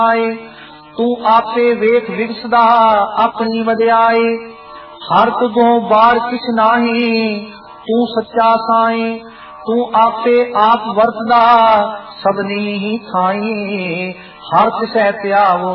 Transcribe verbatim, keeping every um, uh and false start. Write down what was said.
तू आपे वेख विगसदा अपनी वड्याई, हर तुगों बार किछ नाही तू सच्चा साई। तू आपे आप वरतदा सबनी ही थाई, हर तिसै त्यावो